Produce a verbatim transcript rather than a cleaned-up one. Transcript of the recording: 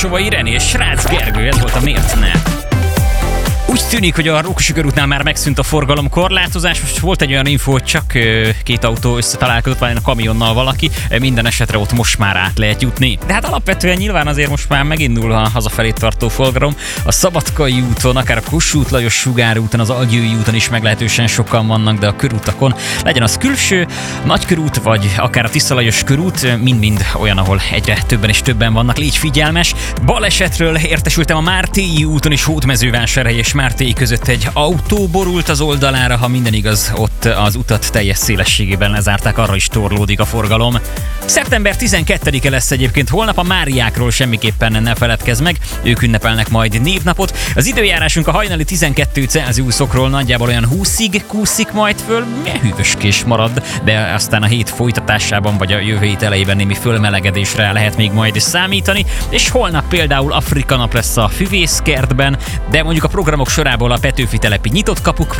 Brassovai René és Srác Gergő, ez volt a Miért ne? Úgy tűnik, hogy a Rókusi körútnál már megszűnt a forgalomkorlátozás. Most volt egy olyan info, hogy csak két autó összetalálkozott, vagy a kamionnal valaki. Minden esetre ott most már át lehet jutni. De hát alapvetően nyilván azért most már megindul a hazafelé tartó forgalom. A Szabadkai úton, akár a Kossuth Lajos Sugár úton, az Agyői úton is meglehetősen sokan vannak, de a körútakon, legyen az külső, Nagykörút, vagy akár a Tisza Lajos körút, mind-mind olyan, ahol egyre többen és többen vannak. Légy figyelmes! Balesetről értesültem, a Mártéi úton is Hódmezővásárhely és Mártéi között egy autó borult az oldalára, ha minden igaz, ott az utat teljes szélességében lezárták, arra is torlódik a forgalom. szeptember tizenkettedike lesz egyébként holnap, a Máriákról semmiképpen ne feledkezz meg, ők ünnepelnek majd névnapot. Az időjárásunk a hajnali tizenkettő Celsiusokról nagyjából olyan húszig kúszik majd föl, hűvöskés marad, de aztán a hét folytatásában vagy a jövő hét elejében némi fölmelegedésre lehet még majd számítani, és holnap például Afrika nap lesz a Füvészkertben, de mondjuk a programok sorából a Petőfi telepi nyitott kapuk